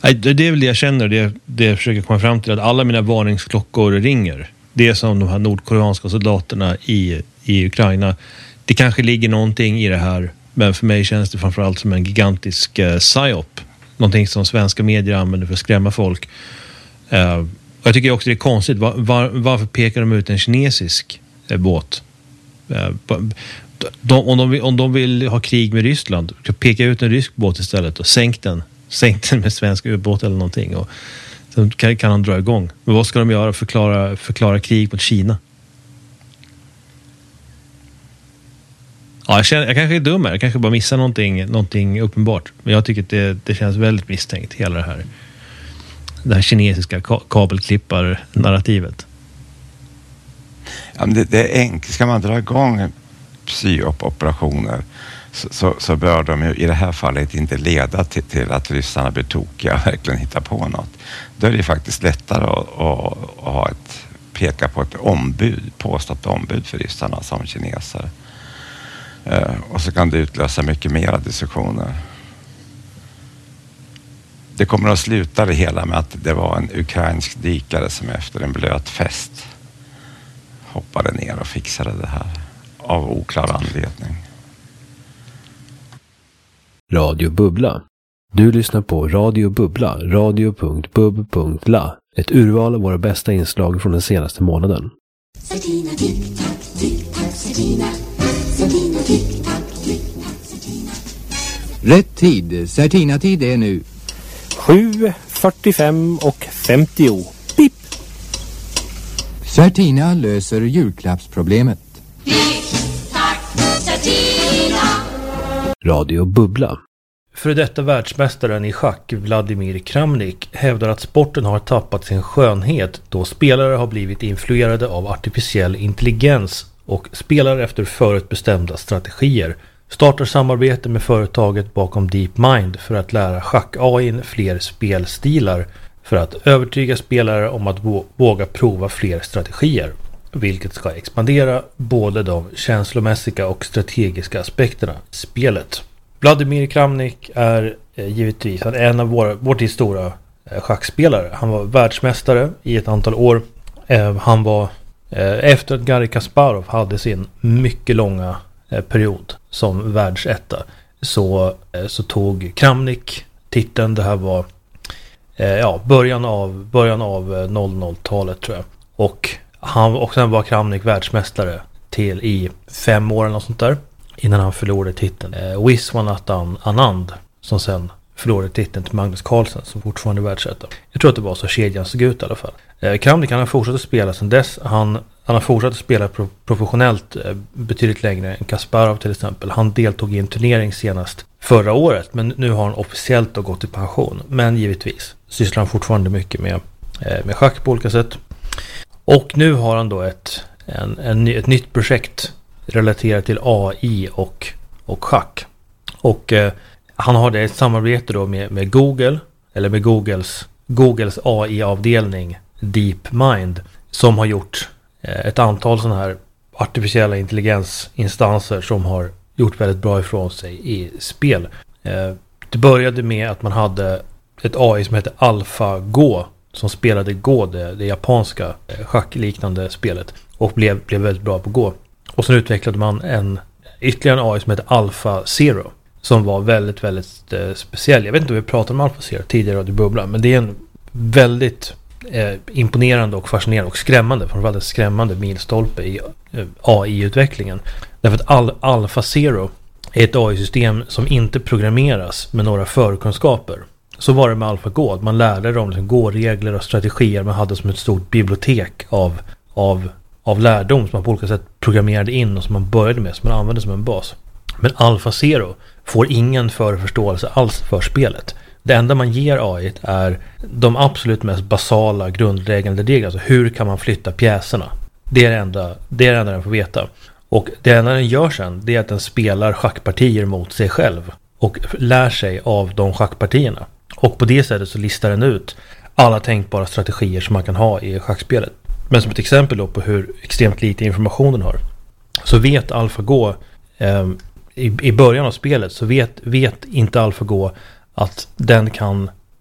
Det är väl det jag känner, det jag försöker komma fram till, att alla mina varningsklockor ringer. Det är som de här nordkoreanska soldaterna i Ukraina. Det kanske ligger någonting i det här, men för mig känns det framförallt som en gigantisk psyop. Någonting som svenska medier använder för att skrämma folk. Och jag tycker också det är konstigt. Varför pekar de ut en kinesisk båt? Om de vill ha krig med Ryssland, peka ut en rysk båt istället och sänk den med svensk ubåt eller någonting, och sen kan de dra igång. Men vad ska de göra? Förklara krig mot Kina? Ja, jag kanske är dum här. Jag kanske bara missar någonting uppenbart. Men jag tycker att det känns väldigt misstänkt, hela det här kinesiska kabelklippar-narrativet. Ja, men det är enkelt. Ska man dra igång psyop-operationer så bör de ju i det här fallet inte leda till att ryssarna blir tokiga och verkligen hittar på något. Då är det faktiskt lättare att peka på ett påstått ombud för ryssarna som kineser. Och så kan det utlösa mycket mera diskussioner. Det kommer att sluta det hela med att det var en ukrainsk dykare som efter en blöt fest hoppade ner och fixade det här av oklar anledning. Radio Bubbla. Du lyssnar på Radio Bubbla, radio.bub.la. Ett urval av våra bästa inslag från den senaste månaden. Certina, tick-tack, tick-tack, Certina. Certina, tick-tack, tick-tack, Certina. Rätt tid. Certina-tid är nu 7:45 och 50. Pip! Certina löser julklappsproblemet. Tick-tack, Certina. Radio Bubbla. För detta världsmästaren i schack, Vladimir Kramnik, hävdar att sporten har tappat sin skönhet då spelare har blivit influerade av artificiell intelligens och spelar efter förutbestämda strategier. Startar samarbete med företaget bakom DeepMind för att lära schack-AI:n fler spelstilar för att övertyga spelare om att våga prova fler strategier, vilket ska expandera både de känslomässiga och strategiska aspekterna i spelet. Vladimir Kramnik är givetvis en av vår tids stora schackspelare. Han var världsmästare i ett antal år. Han var, efter att Garry Kasparov hade sin mycket långa period som världsetta, så tog Kramnik titeln. Det här var början av 00-talet tror jag. Och sen var Kramnik världsmästare i 5 år eller något sånt där, innan han förlorade titeln. Viswanathan Anand, som sen förlorade titeln till Magnus Carlsen, som fortfarande är världsetta. Jag tror att det var så kedjan såg ut i alla fall. Kramnik har fortsatt att spela sedan dess. Han har fortsatt att spela professionellt betydligt längre än Kasparov till exempel. Han deltog i en turnering senast förra året, men nu har han officiellt gått i pension. Men givetvis sysslar han fortfarande mycket med schack på olika sätt. Och nu har han då ett nytt projekt relaterat till AI och schack. Och han har ett samarbete då med Google, eller med Googles AI-avdelning DeepMind, som har gjort ett antal sådana här artificiella intelligensinstanser som har gjort väldigt bra ifrån sig i spel. Det började med att man hade ett AI som heter AlphaGo, som spelade Go, det japanska schackliknande spelet, och blev väldigt bra på Go. Och sen utvecklade man ytterligare en AI som heter AlphaZero, som var väldigt, väldigt speciell. Jag vet inte om vi pratade om AlphaZero tidigare i Bubbla, men det är en väldigt imponerande och fascinerande och skrämmande, framförallt en skrämmande milstolpe i AI-utvecklingen. Därför att AlphaZero är ett AI-system som inte programmeras med några förkunskaper. Så var det med AlphaGo. Man lärde dem liksom Go-regler och strategier. Man hade som ett stort bibliotek av lärdom som man på olika sätt programmerade in och som man började med, som man använde som en bas. Men AlphaZero får ingen förförståelse alls för spelet. Det enda man ger AI är de absolut mest basala grundläggande reglerna. Alltså hur kan man flytta pjäserna? Det är det enda den får veta. Och det enda den gör sen, det är att den spelar schackpartier mot sig själv och lär sig av de schackpartierna. Och på det sättet så listar den ut alla tänkbara strategier som man kan ha i schackspelet. Men som ett exempel då på hur extremt lite information den har, så vet AlphaGo i början av spelet så vet inte AlphaGo att den kan